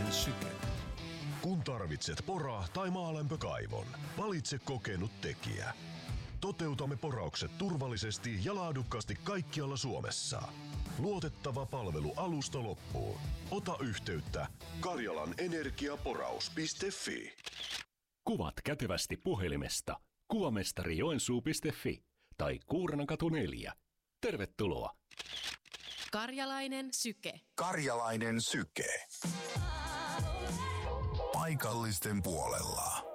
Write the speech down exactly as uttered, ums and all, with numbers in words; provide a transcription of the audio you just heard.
Karjalainen syke. Kun tarvitset pora- tai maalämpökaivon, valitse kokenut tekijä. Toteutamme poraukset turvallisesti ja laadukkaasti kaikkialla Suomessa. Luotettava palvelu alusta loppuun. Ota yhteyttä karjalanenergiaporaus piste fi. Kuvat kätevästi puhelimesta kuvamestari joensuu piste fi tai Kuurnankatu neljä. Tervetuloa! Karjalainen syke. Karjalainen syke. Paikallisten puolella.